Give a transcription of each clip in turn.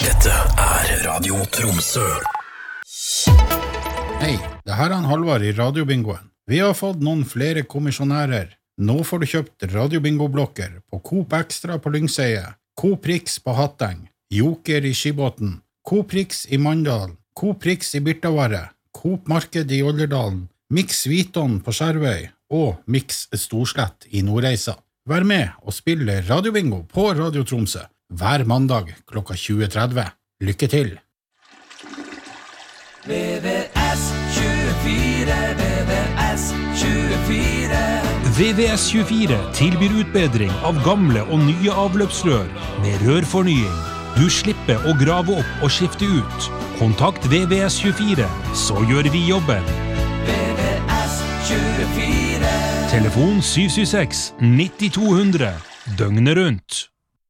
Dette Radio Tromsø. Hei, det her er Halvard i Radiobingoen. Vi har fått noen flere kommisjonærer. Nå får du kjøpt Radiobingo-blokker på Coop Extra på Lyngseie, Coop Rix på Hatteng, Joker i Skibåten, Coop Rix i Mandal, Coop Rix i Birtavarre, Coop Marked i Olderdalen, Mix Viton på Skjervøy og Mix Storslett i Nordreisa. Vær med og spille Radiobingo på Radio Tromsø hver mandag klokka 20:30. Lykke til! VVS24, VVS24. VVS24 tilbyr utbedring av gamle og nye avløpsrør med rørfornying. Du slipper å grave opp og skifte ut. Kontakt VVS24, så gjør vi jobben. VVS24. Telefon 776 9200, døgnet rundt.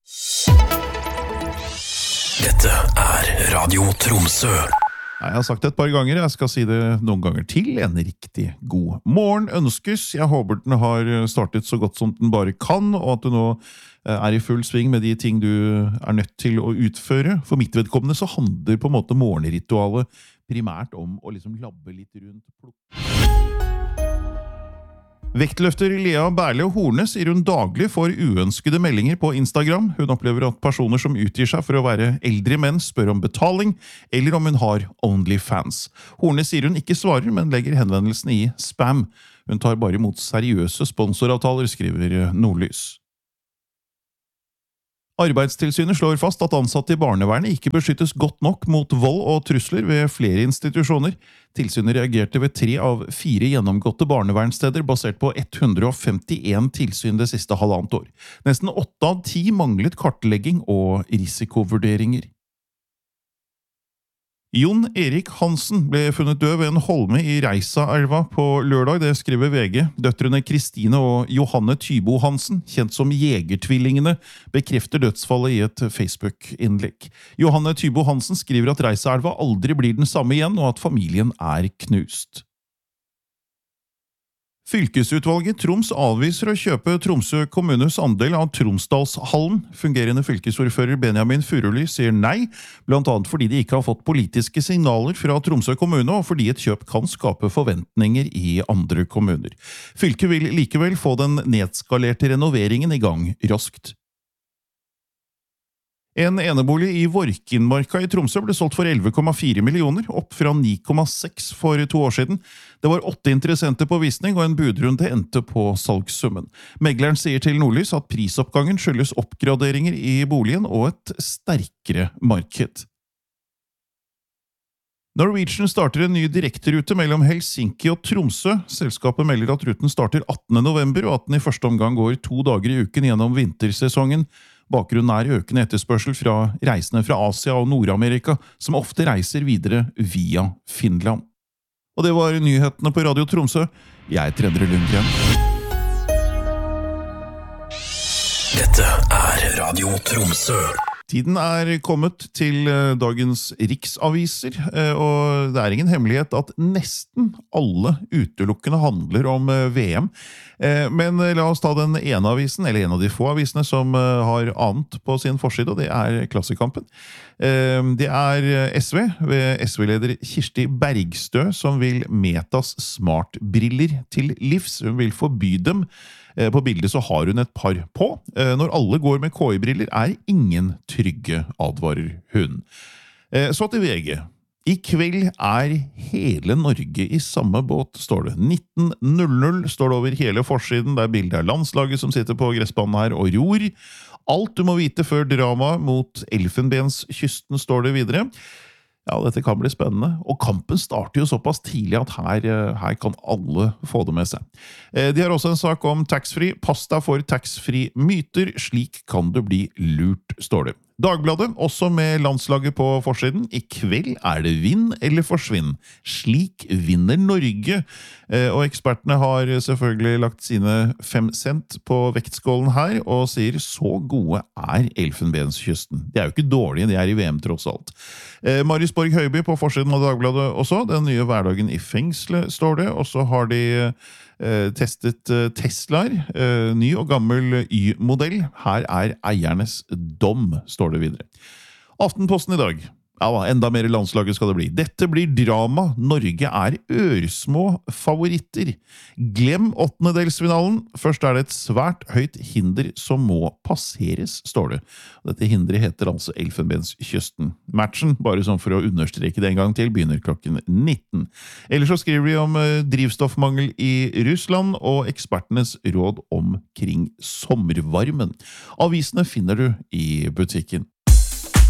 Dette Radio Tromsø. Jeg har sagt det et par ganger, jeg skal si det noen ganger til. En riktig god morgen ønskes. Jeg håper den har startet så godt som den bare kan, og at du nå er i full sving med de ting du er nødt til å utføre. For mitt vedkommende så handler på en måte morgenritualet primært om å liksom labbe litt rundt. Vektløfter Lea Berle Horne sier hun daglig får uønskede meldinger på Instagram. Hun opplever at personer som utgir seg for å være eldre menn spør om betaling, eller om hun har OnlyFans. Horne sier hun ikke svarer, men legger henvendelsen i spam. Hun tar bare imot seriøse sponsoravtaler, skriver Nordlys. Arbeidstilsynet slår fast at ansatte i barnevernet ikke beskyttes godt nok mot vold og trusler ved flere institusjoner. Tilsynet reagerte ved 3 av 4 gjennomgåtte barnevernssteder basert på 151 tilsyn det siste halvannet år. Nesten 8 av 10 manglet kartlegging og risikovurderinger. Jon Erik Hansen ble funnet død ved en holme i Reisa-elva på lørdag, det skriver VG. Døtrene Kristine og Johanne Tybo Hansen, kjent som Jegertvillingene, bekrefter dødsfallet i et Facebook-innlegg. Johanne Tybo Hansen skriver at Reisa-elva aldri blir den samme igjen, og at familien er knust. Fylkesutvalget Troms avviser å kjøpe Tromsø kommunes andel av Tromsdalshallen. Fungerende fylkesordfører Benjamin Furuli sier nei, blant annet fordi de ikke har fått politiske signaler fra Tromsø kommune, og fordi et kjøp kan skape forventninger i andre kommuner. Fylket vil likevel få den nedskalerte renoveringen i gang raskt. En enebolig i Vorkinmarka i Tromsø ble solgt for 11,4 millioner, opp fra 9,6 for 2 år siden. Det var 8 interessenter på visning, og en budrunde endte på salgssummen. Megleren sier til Nordlys at prisoppgangen skyldes oppgraderinger i boligen og et sterkere marked. Norwegian starter en ny direkterute mellom Helsinki og Tromsø. Selskapet melder at ruten starter 18. november, og at den i første omgang går 2 dager i uken gjennom vintersesongen. Bakgrunnen er økende etterspørsel fra reisende fra Asia og Nord-Amerika, som ofte reiser videre via Finland. Og det var nyhetene på Radio Tromsø. Jeg heter Endre Lundgren. Dette Radio Tromsø. Tiden er kommet til dagens riksaviser, og det er ingen hemmelighet at nesten alle utelukkende handler om VM. Men la oss ta den ene avisen, eller en av de få avisene som har annet på sin forside, og det er Klassekampen. Det er SV, ved SV-leder Kirsti Bergstø, som vil Metas smartbriller til livs. Hun vil forby dem. På bildet så har hun et par på. Når alle går med KI-briller er ingen trygge, advarer hun. Så til VG. I kveld er hele Norge i samme båt, står det. 19.00 står det over hele forsiden, der bildet er landslaget som sitter på gressbanen her og ror. Alt du må vite før drama mot Elfenbenskysten, står det videre. Ja, dette kan bli spennende, og kampen starter jo såpass tidlig at her kan alle få det med seg. De har også en sak om taxfree. Pass deg for taxfree myter, slik kan du bli lurt, står det. Dagbladet, også med landslaget på forsiden. I kveld er det vinn eller forsvinn. Slik vinner Norge. Og ekspertene har selvfølgelig lagt sine 5 cent på vektskålen her, og sier så gode er Elfenbenskysten. De er jo ikke dårlige, de er i VM tross alt. Marius Borg Høiby på forsiden av Dagbladet også. Den nye hverdagen i fengselet, står det. Og så har de testet Teslaer, ny og gammel Y-modell. Her er eiernes dom, står det videre. Aftenposten i dag. Ja, enda mer landslaget skal det bli. Dette blir drama. Norge er ørsmå favoritter. Glem åttendedelsfinalen. Først er det et svært høyt hinder som må passeres, står det. Dette hindret heter altså Elfenbenskysten. Matchen, bare sånn for å understreke det en gang til, begynner klokken 19. Ellers så skriver vi om drivstoffmangel i Russland og ekspertenes råd omkring sommervarmen. Avisene finner du i butikken.